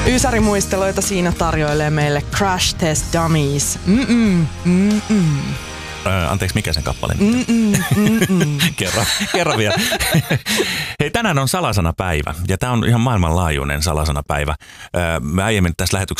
Ysärimuisteluita siinä tarjoilee meille Crash Test Dummies. Anteeksi, mikä sen kappale nyt? Kerro vielä. Hei, tänään on salasanapäivä ja tämä on ihan maailmanlaajuinen salasanapäivä. Me aiemmin tässä lähetyksessä